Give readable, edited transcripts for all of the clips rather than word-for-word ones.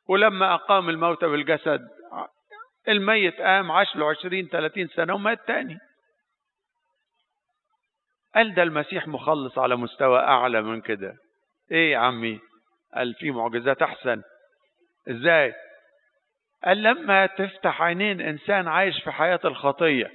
ولما أقام الموتى بالجسد الميت قام عاش له 20-30 سنة ومات تاني. قال ده المسيح مخلص على مستوى أعلى من كده. إيه يا عمي؟ قال في معجزات أحسن. إزاي؟ قال لما تفتح عينين إنسان عايش في حياة الخطية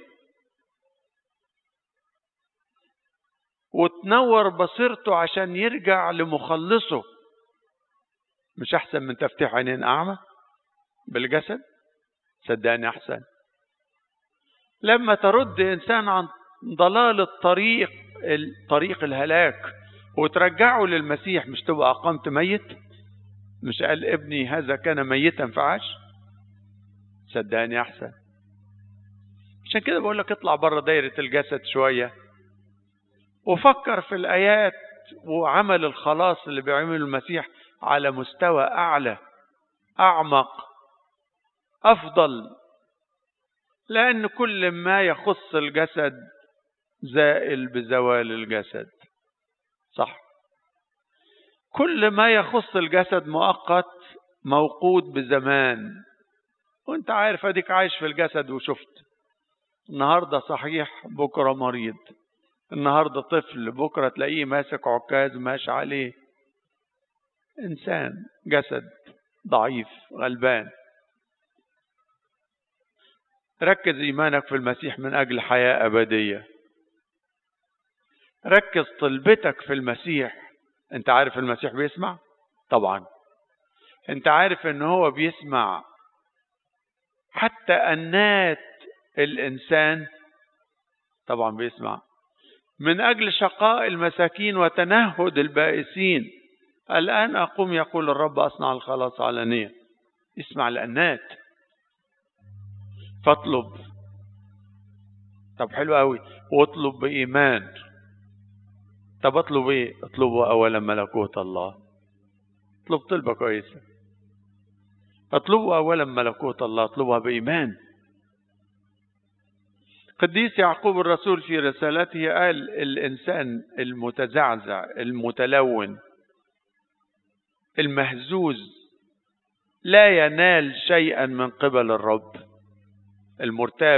وتنور بصيرته عشان يرجع لمخلصه، مش أحسن من تفتح عينين أعمى بالجسد؟ صدقني أحسن. لما ترد إنسان عن ضلال طريق الهلاك وترجعه للمسيح، مش تبقى أقمت ميت؟ مش قال ابني هذا كان ميتا فعاش؟ صدقني أحسن. عشان كده بقول لك اطلع بره دايرة الجسد شوية وفكر في الآيات وعمل الخلاص اللي بيعمله المسيح على مستوى أعلى، أعمق، أفضل. لأن كل ما يخص الجسد زائل بزوال الجسد، صح؟ كل ما يخص الجسد مؤقت موقود بزمان. وانت عارف اديك عايش في الجسد وشفت النهاردة صحيح بكرة مريض، النهاردة طفل بكرة تلاقيه ماسك عكاز ماشي عليه. إنسان جسد ضعيف غلبان. ركز إيمانك في المسيح من أجل حياة أبدية. ركز طلبتك في المسيح. أنت عارف المسيح بيسمع؟ طبعا. أنت عارف أنه هو بيسمع حتى أنات الإنسان؟ طبعا بيسمع. من أجل شقاء المساكين وتنهد البائسين الآن أقوم يقول الرب أصنع الخلاص علانية. اسمع الأنات فاطلب. طب حلو قوي. واطلب بإيمان. طب اطلب ايه؟ اطلبوا أولا ملكوت الله. اطلب طلبة كويسة. اطلبوا أولا ملكوت الله، اطلبها بإيمان. قديس يعقوب الرسول في رسالته قال الإنسان المتزعزع المتلون المهزوز لا ينال شيئا من قبل الرب. المرتاب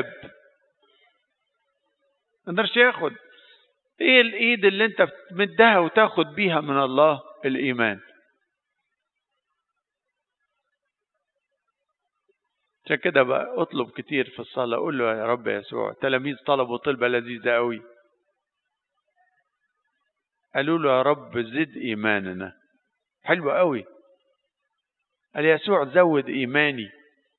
ما يقدرش ياخد. ايه الايد اللي انت بتمدها وتاخد بيها من الله؟ الايمان. عشان كده بقى اطلب كتير في الصلاة. قول له يا رب يسوع. تلاميذ طلبوا طلبة لذيذة قوي، قالوا له يا رب زد ايماننا. حلو قوي. قال يسوع زود ايماني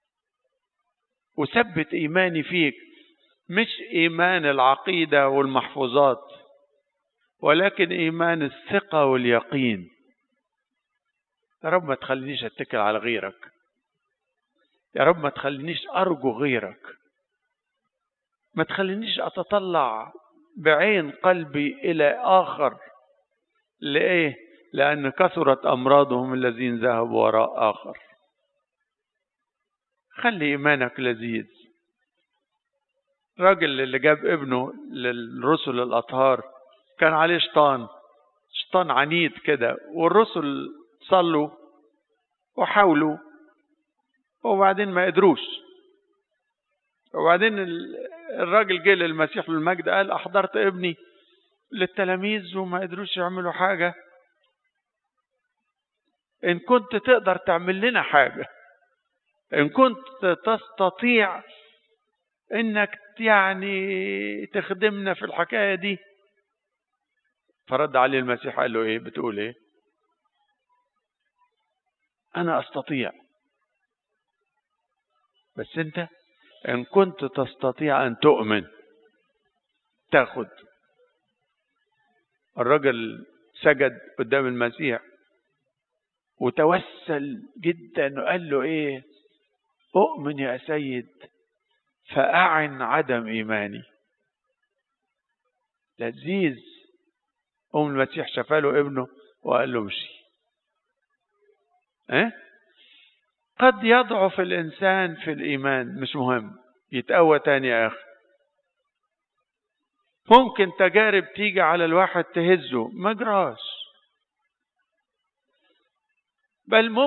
وثبت ايماني فيك. مش ايمان العقيدة والمحفوظات، ولكن ايمان الثقة واليقين. يا رب ما تخلينيش اتكل على غيرك. يا رب ما تخلينيش ارجو غيرك. ما تخلينيش اتطلع بعين قلبي الى اخر. لإيه؟ لأن كثرت أمراضهم الذين ذهبوا وراء آخر. خلي إيمانك لذيذ. الراجل اللي جاب ابنه للرسل الأطهار كان عليه شيطان عنيد كده، والرسل صلوا وحاولوا وبعدين ما قدروش. وبعدين الراجل جه للمسيح للمجد قال أحضرت ابني للتلاميذ وما قدروش يعملوا حاجة. إن كنت تقدر تعمل لنا حاجة، إن كنت تستطيع إنك يعني تخدمنا في الحكاية دي. فرد عليه المسيح قال له إيه؟ بتقول إيه؟ أنا أستطيع، بس أنت إن كنت تستطيع أن تؤمن تاخد. الرجل سجد قدام المسيح وتوسل جدا وقال له إيه؟ أؤمن يا سيد فأعن عدم إيماني. لذيذ. المسيح شفاله ابنه وقال له امشي. قد يضعف الإنسان في الإيمان، مش مهم، يتقوى تاني يا أخي. ممكن تجارب تيجي على الواحد تهزه، ما جراش. بل